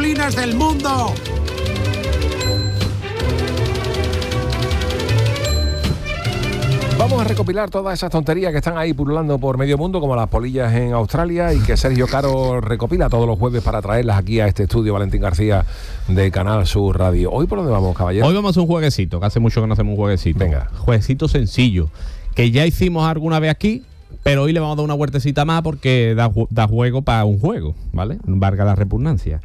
colinas del mundo. Vamos a recopilar todas esas tonterías que están ahí pululando por medio mundo, como las polillas en Australia, y que Sergio Caro recopila todos los jueves para traerlas aquí a este estudio Valentín García de Canal Sur Radio. ¿Hoy por dónde vamos, caballero? Hoy vamos a hacer un jueguecito, que hace mucho que no hacemos un jueguecito. Venga. Jueguecito sencillo, que ya hicimos alguna vez aquí, pero hoy le vamos a dar una vueltecita más porque da juego para un juego, ¿vale? Valga la repugnancia.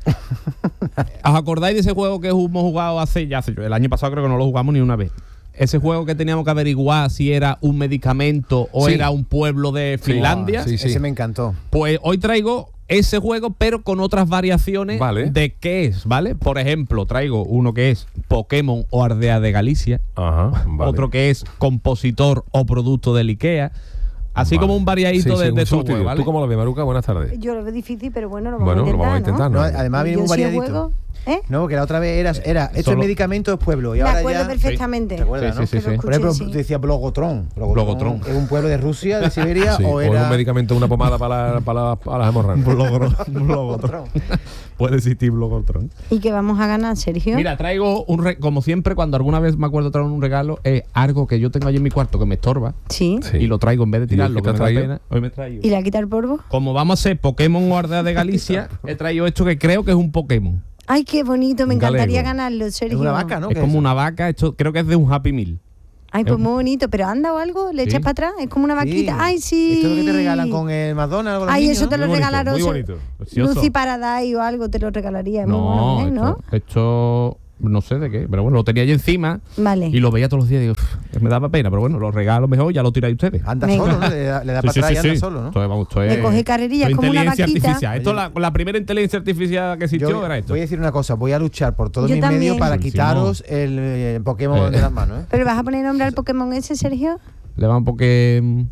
¿Os acordáis de ese juego que hemos jugado el año pasado? Creo que no lo jugamos ni una vez. Ese juego que teníamos que averiguar si era un medicamento o Sí. era un pueblo de Finlandia. Sí, sí. Ese me encantó. Pues hoy traigo ese juego, pero con otras variaciones Vale. de qué es, ¿vale? Por ejemplo, traigo uno que es Pokémon o Ardea de Galicia. Ajá, vale. Otro que es compositor o producto del IKEA. Así Vale. como un variadito Sí, de un todo, sustituto. ¿vale? ¿Tú cómo lo ves, Maruca? Buenas tardes. Yo lo veo difícil, pero bueno, lo vamos Bueno, a lo intentar, vamos a intentar, ¿no? ¿no? Además viene Yo un si el variadito. juego, ¿eh? No, que la otra vez era esto es Solo- medicamento, es pueblo. Y Me ahora acuerdo ya, perfectamente. ¿te acuerdas, Sí, no? sí, sí, Que lo sí. Por ejemplo, escuché, sí. decía Blogotrón. Blogotrón. ¿Es un pueblo de Rusia, de Siberia Sí, o es era un medicamento, una pomada para las hemorragias. Blogotrón. Puede existir Blogotrón. ¿Y qué vamos a ganar, Sergio? Mira, traigo como siempre, cuando alguna vez me acuerdo traer un regalo, es algo que yo tengo allí en mi cuarto que me estorba. Sí. Sí. Y lo traigo en vez de tirarlo, ¿Y qué que te me has da traído? pena. Hoy me he traído. ¿Y la quita el polvo? Como vamos a hacer Pokémon o Ardea de Galicia, he traído esto que creo que es un Pokémon. Ay, qué bonito, me Un encantaría galego. ganarlo, Sergio. Es una vaca, ¿no? Es ¿Qué como eso? una vaca, esto creo que es de un Happy Meal. Ay, pues Es- muy bonito, pero anda o algo, le Sí. echas para atrás, es como una vaquita. Ay, sí. Esto es lo que te regalan con el McDonald's o los Ay, niños, eso ¿no? te lo Muy bonito, regalaron. muy bonito, precioso. Lucy Paradise o algo te lo regalaría. Muy No, bueno, ¿eh? ¿no? esto no sé de qué, pero bueno, lo tenía allí encima Vale. y lo veía todos los días y digo, me daba pena, pero bueno, lo regalo mejor, ya lo tiráis ustedes. Anda Venga. solo, ¿no? Le da para atrás y anda solo, ¿no? Esto es, vamos, esto Le es- coge carrerilla esto es como una inteligencia vaquita. artificial. Esto la primera inteligencia artificial que existió Yo era esto. voy a decir una cosa, voy a luchar por todos Yo mis también. medios para Sí, quitaros el Pokémon de las manos, ¿eh? ¿Pero vas a poner nombre al Pokémon ese, Sergio? Le vamos porque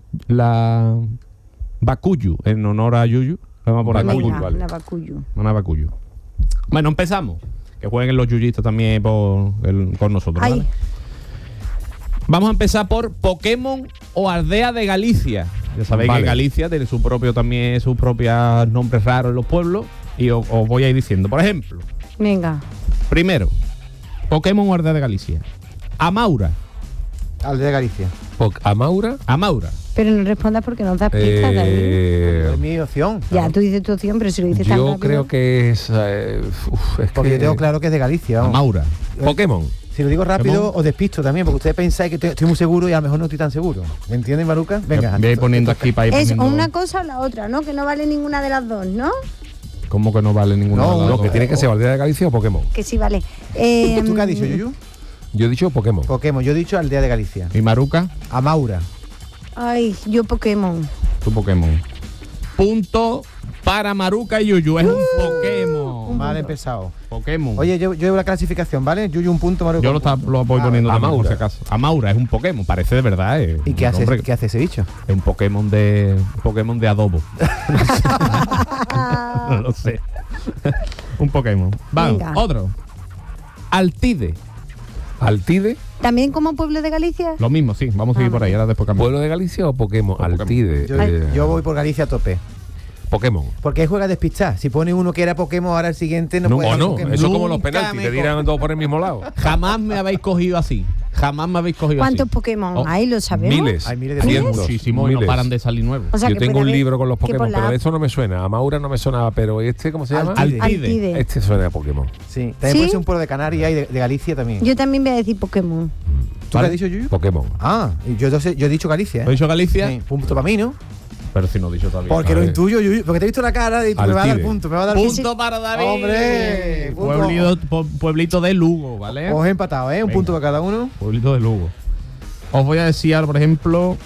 la Bakuyu, en honor a Yuyu, le vamos a poner Bakuyu, Bakuyu. vale. Una Bakuyu. Una Bakuyu. Bueno, empezamos. Que jueguen los yuyistas también con nosotros, Ay, ¿vale? Vamos a empezar por Pokémon o Ardea de Galicia. Ya sabéis Vale. que Galicia tiene sus propios nombres raros en los pueblos. Y os voy a ir diciendo. Por ejemplo, venga. primero, Pokémon o Ardea de Galicia. Amaura. Al de Galicia. ¿Amaura? Amaura. Pero no respondas porque no das pistas de ahí. Es mi opción. Ya, tú dices tu opción, pero si lo dices tan Yo rápido. creo que es... es Porque que... yo tengo claro que es de Galicia, vamos. Amaura. Pokémon. Si lo digo rápido, Pokémon. os despisto también, porque ustedes pensáis que estoy muy seguro y a lo mejor no estoy tan seguro. ¿Me entienden, Maruca? Venga. Voy a ir poniendo aquí para ir Es o poniendo- una cosa o la otra, ¿no? Que no vale ninguna de las dos, ¿no? ¿Cómo que no vale ninguna No, de las Lo dos? que tiene que ser Aldea de Galicia o Pokémon. Que sí vale. ¿Tú qué has dicho, Yuyu? Yo he dicho Pokémon. Pokémon. Yo he dicho Aldea de Galicia. ¿Y Maruca? Amaura. Ay, yo Pokémon. Tu Pokémon. Punto para Maruca y Yuyu. Es un Pokémon. Mal empezado. Pokémon. Oye, yo llevo la clasificación, ¿vale? Yuyu un punto, Maruca. yo un punto. lo voy poniendo también, Amaura. por si acaso. Amaura es un Pokémon. Parece de verdad. ¿Y qué hace, qué hace ese bicho? Es un Pokémon de adobo. No lo sé. Un Pokémon. Vamos, Venga. otro. Altide. ¿Altide? ¿También como pueblo de Galicia? Lo mismo, sí. Vamos a seguir por ahí. Ahora después cambiamos. ¿Pueblo de Galicia o Pokémon? O Pokémon. Altide. Yo voy por Galicia a tope. Pokémon. Porque ahí juega despistar. Si pone uno que era Pokémon, ahora el siguiente no, No, puede O ser no, Pokémon. eso es como los Nunca penaltis, me te tiran dos por el mismo lado. Jamás me habéis cogido así. Jamás me habéis cogido ¿Cuántos así. Pokémon Oh, hay? ¿Lo sabemos? Miles. Hay miles de cientos. Muchísimos y no miles. paran de salir nuevos. O sea, Yo que tengo puede un haber libro con los que Pokémon, por la pero app. eso no me suena. Amaura no me sonaba, pero este, ¿cómo se llama? Altide. Altide. Este suena a Pokémon. Sí. También ¿Sí? puede ser un pueblo de Canarias y de Galicia también. Yo también voy a decir Pokémon. ¿Tú qué has dicho, Yuyu? Pokémon. Ah, y yo he dicho Galicia, ¿Has ¿eh? dicho Galicia? Sí, punto para mí, ¿no? Pero si no he dicho todavía. Porque A lo ver. intuyo, Yuyu. Porque te he visto la cara y me va a dar Altide. punto. Me va a dar Punto para David. ¡Hombre! Punto. Pueblito de Lugo, ¿vale? Os he empatado, ¿eh? Un Venga. punto para cada uno. Pueblito de Lugo. Os voy a decir ahora, por ejemplo.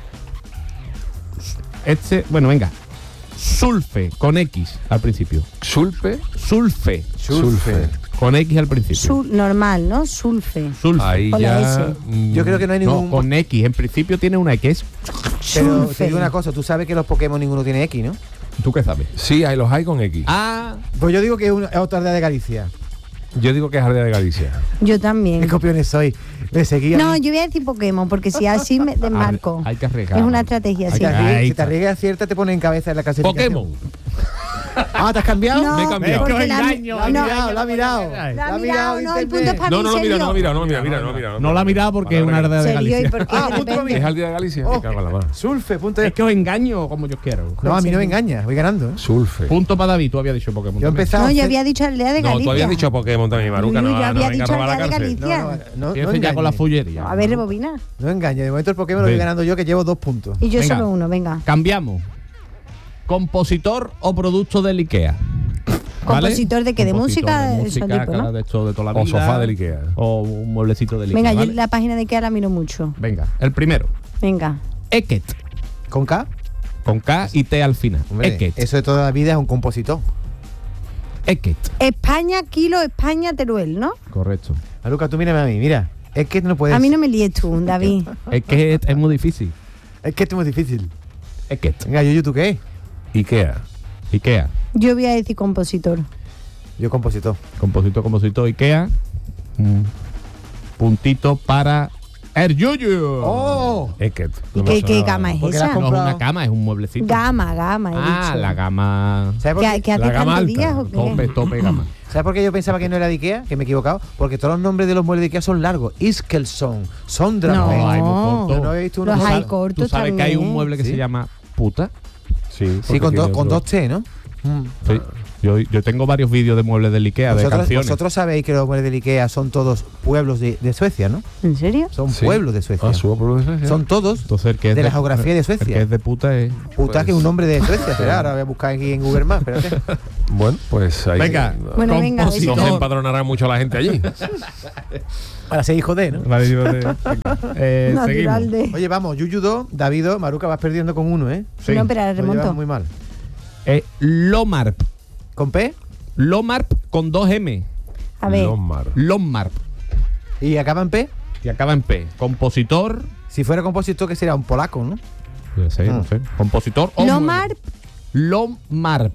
Bueno, venga. Sulfe, con X al principio. Sulpe. Sulfe, Sulfe. con X al principio. Normal, ¿no? Sulfe. Sulfe. Ahí Con la ya. S. Yo creo que no hay No, ningún... con X. En principio tiene una X. Pero te Sulfe. digo una cosa, tú sabes que los Pokémon ninguno tiene X, ¿no? ¿Tú qué sabes? Sí, hay los hay con X. Ah, Pues yo digo que es otra aldea de Galicia. Yo digo que es Aldea de Galicia. Yo también. ¿Qué copiones soy? Me seguían. No, yo voy a decir Pokémon, porque si así me desmarco. hay que arriesgar. Es una estrategia Si así. te Ahí arriesgas, si te está. arriesgas cierta, te pone en cabeza en la clasificación. Pokémon. Ah, ¿te has cambiado? No, Me he cambiado. porque La ha mirado, la ha mirado. La ha mirado, no, el punto es para No, mí, no lo mira, Sergio. no lo mira, no lo mira, mira. No la ha mirado porque es una ardea de Sergio, ¿y Galicia. por qué? Ah, De punto para mí. repente. ¿Es al día de Galicia? Oh. Me cago en la mano. Sulfe, punto Es que os engaño como yo quiero. No, a mí no me engañas, voy ganando. Sulfe. Punto para David, tú habías dicho Pokémon. Yo he también. empezado. No, yo había dicho aldea de No, Galicia. tú habías dicho Pokémon también, Maruca. Uy, No, yo había no venga a dicho robar la aldea de cárcel. Galicia. No Empieza ya con la engañes. fullería. A ver, rebobina. No engañes, de momento el Pokémon lo voy Sí. ganando yo, que llevo 2 puntos. Y yo Venga. solo uno, venga. Cambiamos. ¿Compositor o producto del IKEA? ¿Vale? ¿Compositor de qué? ¿De Compositor música? de Eso música, tipo, ¿no? cara de esto de toda la O vida. sofá del Ikea. O un mueblecito del IKEA. Venga, yo ¿vale? la página de Ikea la miro mucho. Venga, el primero. Venga. Eket. ¿Con K? Con K y T al final. Hombre, Eket. eso de toda la vida es un compositor. Eket. España, Kilo, España, Teruel, ¿no? Correcto. Luca, tú mírame a mí, mira. Es que no puedes. A mí no me líes tú, David. Eket es muy difícil. Es que esto es muy difícil. Eket. Venga, Yuyu, ¿tú qué? Ikea. IKEA. Yo voy a decir compositor. Yo compositor. Compositor, IKEA. Puntito para el Yuyu. ¡Oh! Eket. ¿Y No me qué sonaba. gama es Porque la esa? has No es comprado. una cama, es un mueblecito. Gama, he Ah, dicho. la gama. ¿Sabes por qué? ¿Qué hace La gama canterías alta. o qué? Tope gama. ¿Sabes por qué yo pensaba que no era de Ikea? Que me he equivocado. Porque todos los nombres de los muebles de Ikea son largos. Iskelson, Sondra. No. hay muy corto. Yo no había visto uno Los más hay largo. cortos ¿Tú sabes que hay un también. mueble que ¿Sí? se llama puta? Sí, Sí, con, porque con tiene 2 T, ¿no? Sí. Yo tengo varios vídeos de muebles del IKEA, de canciones. Vosotros sabéis que los muebles de Ikea son todos pueblos de Suecia, ¿no? ¿En serio? Son Sí. pueblos de Suecia. Ah, su pueblo de Suecia. Son todos Entonces, el que es de la geografía de El Suecia. que es de puta es... Puta, que es un nombre de Suecia, será. Ahora voy a buscar aquí en Google Maps, espérate. Bueno, pues ahí. Venga, Bueno, venga, No se compositor. empadronará mucho la gente allí. Para ser hijo de, ¿no? Vale, digo, Natural seguimos. de. Oye, vamos, Yuyu 2, David 2, Maruca vas perdiendo con 1, ¿eh? Sí. No, pero ahora Lo llevas remonto. muy mal. Lomarp. ¿Con P? Lomarp con 2 M. A ver. Lomar. Lomarp. ¿Y acaba en P? Y acaba en P. Compositor. Si fuera compositor, que sería un polaco, ¿no? No sé. Compositor o Lomar, Lomarp.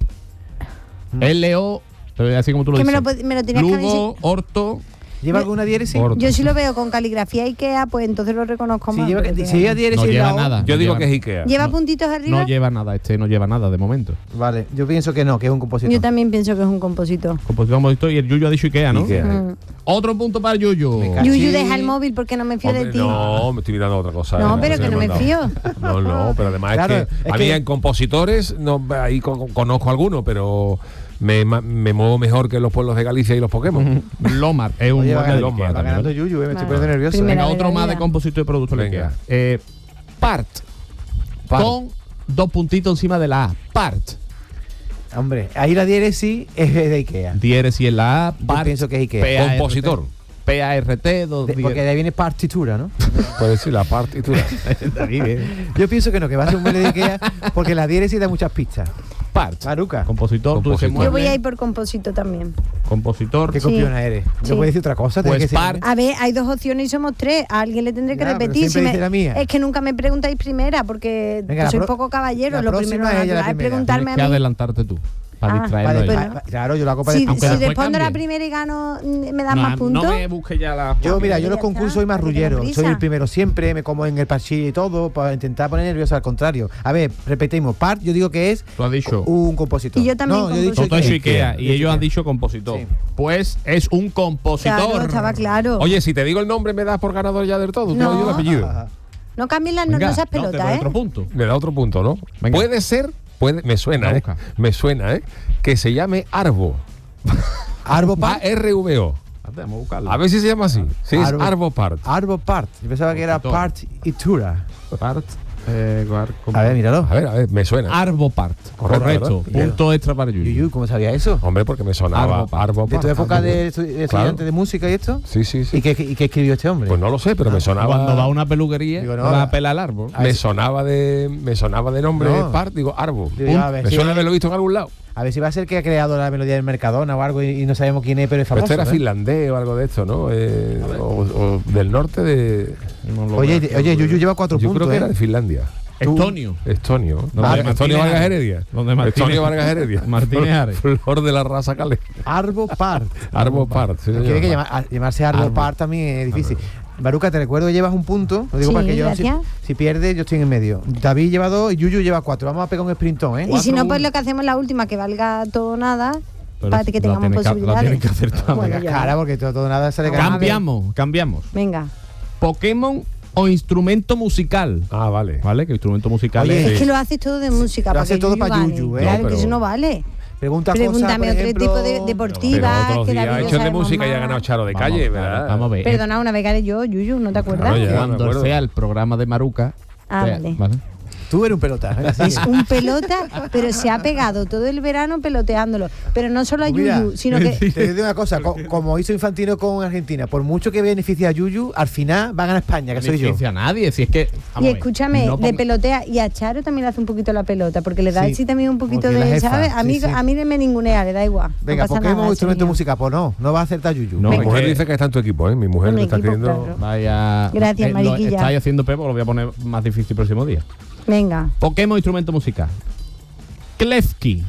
L-O. Así como tú lo que dices. me lo tenías que Lugo, decir. orto. ¿Lleva alguna diéresis? Orto. Yo sí lo veo con caligrafía Ikea, pues entonces lo reconozco Si más. lleva, pero si lleva diéresis No en lleva la O, nada. Yo No digo lleva- que es Ikea. ¿Lleva no- puntitos arriba? No lleva nada, no lleva nada de momento. Vale, yo pienso que no, que es un compositor. Yo también pienso que es un compositor. Compositor y el Yuyu ha dicho Ikea, ¿no? Ikea. Mm. Otro punto para el Yuyu. Me cago. Yuyu, Sí. deja el móvil porque no me fío de Hombre, ti. no, me estoy mirando a otra cosa. No, ¿eh? pero Se que no me mandado. fío. No, pero además Claro, es que es a mí que- en compositores no, ahí conozco algunos, pero me muevo mejor que los pueblos de Galicia y los Pokémon. Lomar es un Oye, va mueble de Lomar, Ikea Va también, ganando ¿vale? Yuyu, me estoy Vale. poniendo nervioso. Primera Venga, de otro la más vida. de compositor y producto de Venga. Ikea. Part. Part. Con 2 puntitos encima de la A. Part. Hombre, ahí la diéresis es de Ikea. Diéresis en la A. Yo Part. pienso que es Ikea. P-A-R-T. Compositor. P-A-R-T. Porque de ahí viene partitura, ¿no? Puedes decir la partitura. Yo pienso que no, que va a ser un mueble de Ikea porque la diéresis da muchas pistas. Part. Maruca, Compositor, tú dices Compositor. Yo voy mueble. a ir por compositor también. Compositor. qué Sí. copiona eres. Sí. ¿No puedes decir otra cosa? Tienes Pues que decir- Part. A ver, hay dos opciones y somos tres. A alguien le tendré que Ya, pero repetir. siempre dice la mía. Es que nunca me preguntáis primera porque Venga, la soy pro- poco caballero. la Lo próxima primero es ella la natural es primera. preguntarme Tienes que a mí. adelantarte tú. Para Ah, distraerlo Vale, ahí. pues, claro, yo lo hago para Si, Aunque si después respondo a la cambie. primera y gano, ¿me dan No, más puntos? No me busques ya la. Yo, mira, yo Ya los está, concursos soy para que marrullero. tenga Soy el prisa. primero siempre, me como en el parchís y todo para intentar poner nervioso al contrario. A ver, repetimos. Part, yo digo que es Tú has dicho. un compositor. Y yo también No, yo he dicho Todo que- eso Ikea. Y Ikea. ellos han dicho compositor. Sí. Pues es un compositor. Claro, estaba claro. Oye, si te digo el nombre, ¿me das por ganador ya del todo? ¿Tú No. me digo el apellido? Ah, No cambies las no, Venga, no seas te pelota, doy ¿eh? otro punto. Me da otro punto, ¿no? Venga. Puede ser, me suena, Busca. me suena, que se llame Arbo. Arbo Part. A-R-V-O. Vamos a buscarlo. A ver si se llama así. Sí, es Arbo. Arbo Part. Arbo Part. Yo pensaba que era Compositor. Part y Tura. Part. A ver, míralo. A ver, me suena. Arbopart. Correcto, Correcto. ¿verdad? Punto extra para Yuyu. Yuyu, ¿cómo sabía eso? Hombre, porque me sonaba Arbo Part. Arbo ¿De tu Part. época de Claro. estudiante de música y esto? Sí, sí, sí. ¿Y qué escribió este hombre? Pues no lo sé, pero me sonaba. Cuando va a una peluquería, Digo, no, va a pelar el árbol. Me sonaba de nombre No. Part, digo Arbo. Digo, a ver Me si- suena haberlo visto en algún lado. A ver si va a ser que ha creado la melodía del Mercadona o algo y no sabemos quién es, pero es Pero famoso. este era ¿eh? finlandés o algo de esto, ¿no? O del norte de. No lo Oye, veo. Yuyu lleva 4 Yo puntos. creo que era de ¿eh? Finlandia. Estonio. Estonio. Donde Estonio Martínez Vargas Ares. Heredia. Donde Martínez- Estonio Vargas Heredia. Martínez Ares. Flor de la raza Calé. Arbo Part. Arbo Part. sí, Tiene señor. que llamarse Arbo Arbo. Part también es difícil. Baruca, te recuerdo que llevas un punto. Lo digo Sí, para que yo, gracias. si pierdes, yo estoy en el medio. David lleva 2 y Yuyu lleva 4. Vamos a pegar un sprintón, ¿eh? Y si no, 4-1. pues lo que hacemos la última, que valga todo o nada, Pero para que lo tengamos tienes lo posibilidades. tienes que acertar. Bueno, Venga, ya. cara, porque todo nada sale ganando. Cambiamos. Venga. Pokémon o instrumento musical. Ah, vale. ¿Vale? Que instrumento musical Oye, es. Es que lo haces todo de música. Lo para haces que todo Yuyu para gane. Yuyu, ¿eh? Claro, No, que pero- eso no vale. Pregunta Pregúntame por otro ejemplo, tipo de Pero deportiva. otros que días David ha lo hecho de sabemos música y ha más. ganado Charo de Vamos, calle, claro, ¿verdad? Vamos a ver. Perdona, una vez gané yo, Yuyu, ¿no te acuerdas? Claro, ya. me Cuando acuerdo. sea el programa de Maruca. Ah, vale. Tú eres un pelota. Venga, sigue. Es un pelota, pero se ha pegado todo el verano peloteándolo. Pero no solo a Mira, Yuyu, sino que... Te digo una cosa, como hizo Infantino con Argentina, por mucho que beneficie a Yuyu, al final va a ganar España, que soy yo. No a nadie, si es que. vamos Y a ver, escúchame, no le pon- pelotea. Y a Charo también le hace un poquito la pelota, porque le da Sí, así también un poquito porque la de, jefa, ¿sabes? A mí, sí, sí. a mí me ningunea, le da igual. Venga, no pasa Pokémon nada, o instrumento señor. musical. Pues no va a acertar Yuyu. No, Mi es mujer que- dice que está en tu equipo, ¿eh? Mi mujer En me mi está equipo, escribiendo. claro. Vaya. Gracias, Mariquilla. Estáis haciendo pepo, lo voy a poner más difícil el próximo día. Venga. Pokémon instrumento musical. Klefki.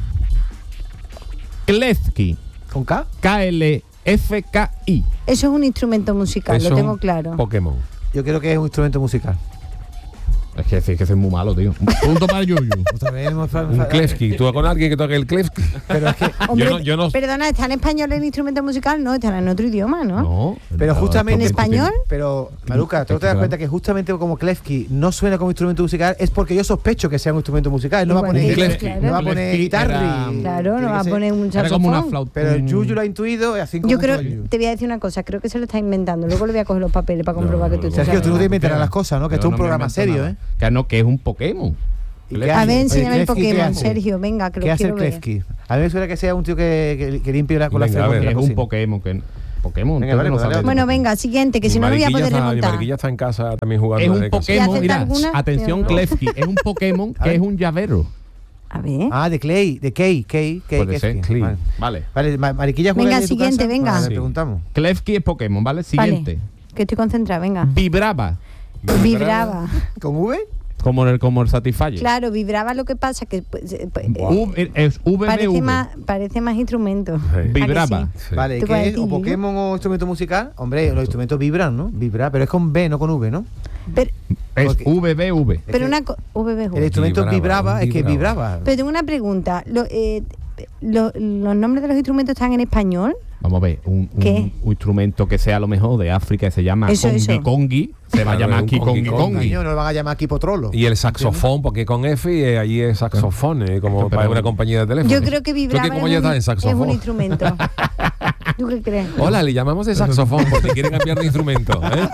Klefki. ¿Con K? KLFKI. Eso es un instrumento musical, Eso lo es tengo un claro. Pokémon. Yo creo que es un instrumento musical. Es que soy muy malo, tío. Un punto para Yuyu. Otra vez hemos Un Klefki. ¿Tú con alguien que toque el Klefki? Pero es que, Hombre, yo no- Perdona, ¿está en español el instrumento musical? No, está en otro idioma, ¿no? No. pero no, justamente ¿En español? Pero Maruca, tú te das cuenta que justamente como Klefki no suena como instrumento musical es porque yo sospecho que sea un instrumento musical. Él no va a Igual poner que Klefki. claro. no va a poner Klefki guitarra era- y Claro, no tiene va a que ser- poner un Era como una saxofón. flauta. Pero el Yuyu lo ha intuido, así como Yo creo, Yuyu. te voy a decir una cosa, creo que se lo está inventando. Luego le voy a coger los papeles para comprobar que tú estás Sergio, tú no te hablando. inventarás las cosas, ¿no? Que esto es un programa serio, ¿eh? Que no, que es un Pokémon. ¿Y qué A hace? ver, Oye, enséñame el Klefki, ¿qué Pokémon, hace? Sergio, venga, que ¿Qué lo hace el quiero ver. Klefki? A mí me suena que sea un tío que limpie con la Venga, a frecuencia ver. de la Es un cocina. Pokémon. Pokémon. Venga, ustedes vale, no pues dale saben. otro. Bueno, venga, siguiente, que si no, no voy a poder Mi remontar. mariquilla está en casa también jugando. Es un desde casa. ¿Y Pokémon, acepta mira, alguna? atención, No. Klefki, es un Pokémon A que ver. es un llavero. A ver. Ah, de Clay, de Key. Puede ser, Klefki. Vale. Vale. Vale, Mariquilla juega Venga, ahí en tu siguiente, casa. venga. Vale, le Sí. preguntamos. Klefki es Pokémon, ¿vale? Siguiente. Vale, que estoy concentrada, venga. Vibraba, Vibraba. ¿Con V? como el Satisfyer. Claro, vibraba, lo que pasa que Es VBV. parece más instrumento. Sí. ¿A que Vibraba. sí? Sí. Vale, ¿Tú ¿qué cuál es? es, ¿O Yuyu? Pokémon o instrumento musical? Hombre, los instrumentos vibran, ¿no? Vibra, pero es con B, no con V, ¿no? Pero, Es Porque- VBV. Es pero que una el instrumento Vibraba, vibraba, es que vibraba. vibraba. Pero tengo una pregunta. ¿Los nombres de los instrumentos están en español? Vamos a ver, un ¿Qué? instrumento que sea a lo mejor de África que se llama Eso. Congi, se va a Claro, llamar un aquí congi, Congi. Coño, no lo van a llamar aquí Potrolo. Y el saxofón, porque con F y allí es saxofón, como Pero- para una compañía de teléfono. Yo creo que vibraba como ya es, estás en es saxofón. un instrumento. ¿Tú qué crees? Hola, le llamamos de saxofón porque quiere cambiar de instrumento. ¿eh?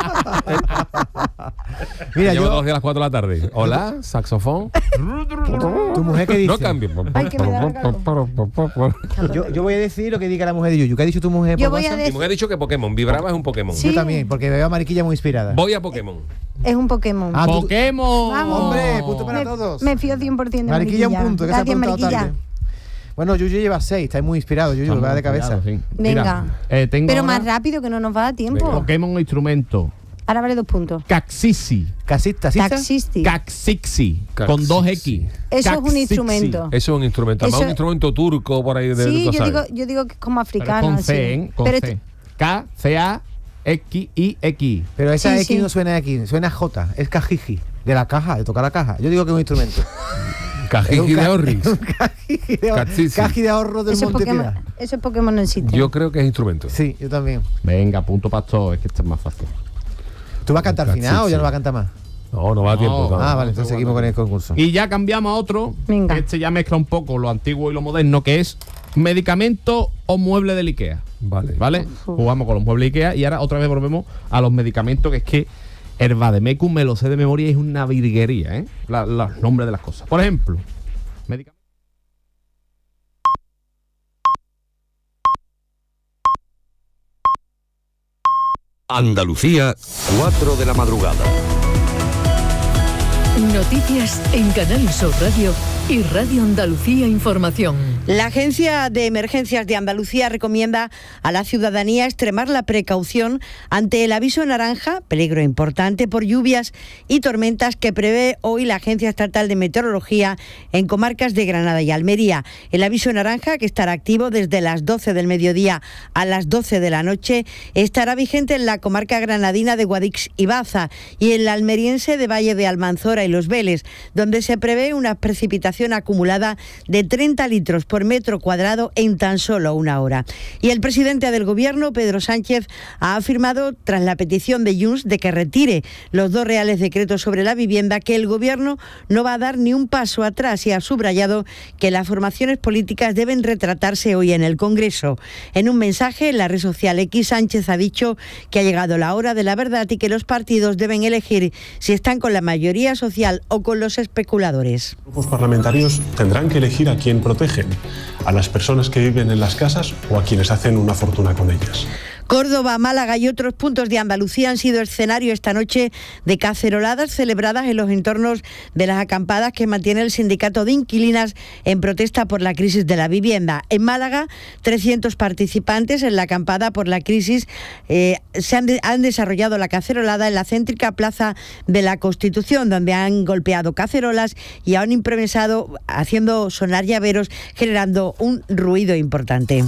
Mira, Llevo todos los yo, días a las 4 de la tarde. Hola, saxofón. tu mujer que dice. No cambie. Ay, que me da la Yo voy a decir lo que diga la mujer de Yuyu. ¿Qué ha dicho tu mujer? Yo por voy a WhatsApp? Mi mujer ha dicho que Pokémon. Vibraba es un Pokémon. Sí. Yo también, porque veo a Mariquilla muy inspirada. Voy a Pokémon. Es un Pokémon. Ah, tú- ¡Pokémon! Vamos. Hombre, punto para me, todos. me fío 100% de Mariquilla un punto, que se ha Gracias, preguntado Mariquilla. tarde. Bueno, Yuyu lleva 6, está muy inspirado, Yuyu, va de cabeza. Venga. Tengo Pero ahora más rápido, que no nos va a dar tiempo. Venga. Pokémon instrumento. Ahora vale 2 puntos. Caxixi. ¿Taxista? Taxisti. Caxixi. Con 2 X. Eso es un Caxixi. instrumento. Eso es un instrumento. Además, Eso- un instrumento turco por ahí de Sí, tú yo sabes. digo que es como Pero africano. con así. C, ¿eh? Con Pero C. K-C-A-X-I-X. Pero esa Sí, X sí. no suena aquí, suena J, es cajiji, de la caja, de tocar la caja. Yo digo que es un instrumento. Cajiji de Orris. Cajiji de, Caxisi. caji de ahorro del Eso es Monte Pokémon, Piedad. eso es Pokémon no existe. Yo creo que es instrumento. Sí, yo también. Venga, punto pastor, es que esto es más fácil. ¿Tú vas a cantar al final o Caxisi. ya no vas a cantar más? No, no va a tiempo. No. no. Ah, vale, entonces seguimos con el concurso. Y ya cambiamos a otro. Venga. Este ya mezcla un poco lo antiguo y lo moderno, que es medicamento o mueble del IKEA. Vale. ¿Vale? Jugamos con los muebles IKEA y ahora otra vez volvemos a los medicamentos, que es que el Vademecum me lo sé de memoria y es una virguería, ¿eh? Los nombres de las cosas. Por ejemplo, medicamento. Andalucía, 4 de la madrugada. Noticias en Canal Sur Radio y Radio Andalucía Información. La Agencia de Emergencias de Andalucía recomienda a la ciudadanía extremar la precaución ante el aviso naranja, peligro importante por lluvias y tormentas, que prevé hoy la Agencia Estatal de Meteorología en comarcas de Granada y Almería. El aviso naranja, que estará activo desde las 12 del mediodía a las 12 de la noche, estará vigente en la comarca granadina de Guadix y Baza y en la almeriense de Valle de Almanzora y Los Vélez, donde se prevé una precipitación acumulada de 30 litros por metro cuadrado en tan solo una hora. Y el presidente del Gobierno, Pedro Sánchez, ha afirmado, tras la petición de Junts de que retire los 2 reales decretos sobre la vivienda, que el Gobierno no va a dar ni un paso atrás, y ha subrayado que las formaciones políticas deben retratarse hoy en el Congreso. En un mensaje en la red social X, Sánchez ha dicho que ha llegado la hora de la verdad y que los partidos deben elegir si están con la mayoría social o con los especuladores. Los grupos parlamentarios tendrán que elegir a quién protegen, a las personas que viven en las casas o a quienes hacen una fortuna con ellas. Córdoba, Málaga y otros puntos de Andalucía han sido escenario esta noche de caceroladas celebradas en los entornos de las acampadas que mantiene el sindicato de inquilinas en protesta por la crisis de la vivienda. En Málaga, 300 participantes en la acampada por la crisis han desarrollado la cacerolada en la céntrica Plaza de la Constitución, donde han golpeado cacerolas y han improvisado haciendo sonar llaveros, generando un ruido importante.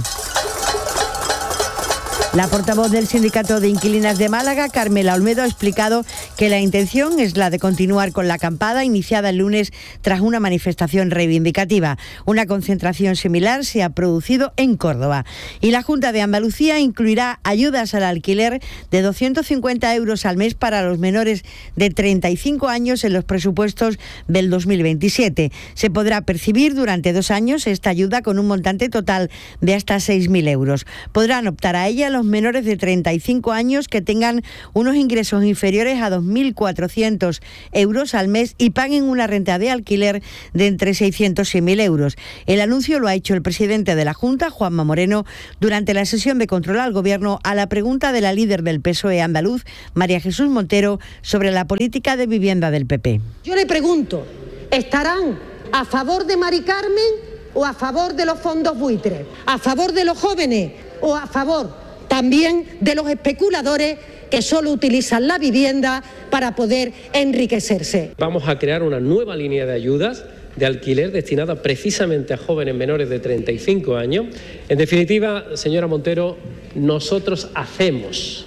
La portavoz del Sindicato de Inquilinas de Málaga, Carmela Olmedo, ha explicado que la intención es la de continuar con la acampada iniciada el lunes tras una manifestación reivindicativa. Una concentración similar se ha producido en Córdoba. Y la Junta de Andalucía incluirá ayudas al alquiler de 250 euros al mes para los menores de 35 años en los presupuestos del 2027. Se podrá percibir durante 2 años esta ayuda con un montante total de hasta 6.000 euros. Podrán optar a ella los menores de 35 años que tengan unos ingresos inferiores a 2.400 euros al mes y paguen una renta de alquiler de entre 600 y 1.000 euros. El anuncio lo ha hecho el presidente de la Junta, Juanma Moreno, durante la sesión de control al Gobierno a la pregunta de la líder del PSOE andaluz, María Jesús Montero, sobre la política de vivienda del PP. Yo le pregunto, ¿estarán a favor de Mari Carmen o a favor de los fondos buitres? ¿A favor de los jóvenes o a favor también de los especuladores que solo utilizan la vivienda para poder enriquecerse? Vamos a crear una nueva línea de ayudas de alquiler destinada precisamente a jóvenes menores de 35 años. En definitiva, señora Montero, nosotros hacemos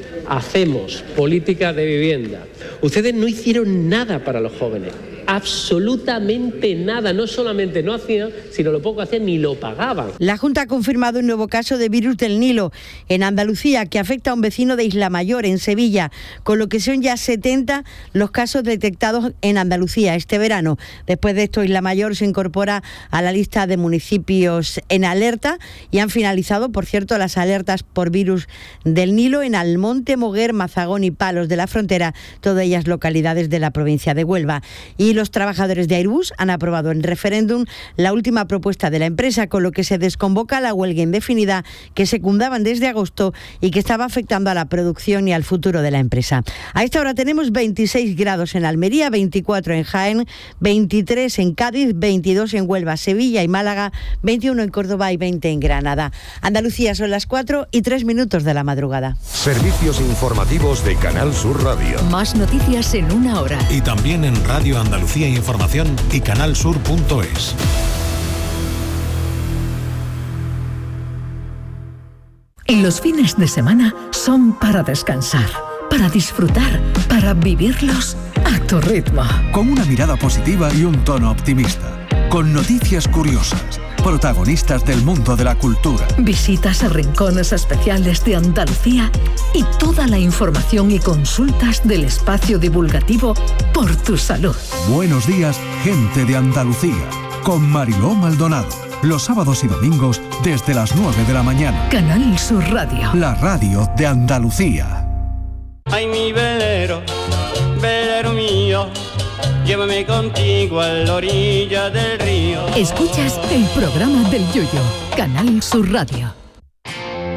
política de vivienda. Ustedes no hicieron nada para los jóvenes. Absolutamente nada, no solamente no hacían, sino lo poco hacían ni lo pagaban. La Junta ha confirmado un nuevo caso de virus del Nilo en Andalucía que afecta a un vecino de Isla Mayor, en Sevilla, con lo que son ya 70 los casos detectados en Andalucía este verano. Después de esto, Isla Mayor se incorpora a la lista de municipios en alerta y han finalizado, por cierto, las alertas por virus del Nilo en Almonte, Moguer, Mazagón y Palos de la Frontera, todas ellas localidades de la provincia de Huelva. Y los trabajadores de Airbus han aprobado en referéndum la última propuesta de la empresa, con lo que se desconvoca la huelga indefinida que secundaban desde agosto y que estaba afectando a la producción y al futuro de la empresa. A esta hora tenemos 26 grados en Almería, 24 en Jaén, 23 en Cádiz, 22 en Huelva, Sevilla y Málaga, 21 en Córdoba y 20 en Granada. Andalucía, son las 4:03 de la madrugada. Servicios informativos de Canal Sur Radio. Más noticias en una hora. Y también en Radio Andalucía Información y canalsur.es. Los fines de semana son para descansar, para disfrutar, para vivirlos a tu ritmo. Con una mirada positiva y un tono optimista. Con noticias curiosas. Protagonistas del mundo de la cultura. Visitas a rincones especiales de Andalucía y toda la información y consultas del espacio divulgativo Por tu Salud. Buenos días, gente de Andalucía. Con Mariló Maldonado. Los sábados y domingos desde las 9 de la mañana. Canal Sur Radio. La radio de Andalucía. Ay, mi velero, velero mío, llévame contigo a la orilla del río. Escuchas el programa del Yoyo, Canal Sur Radio.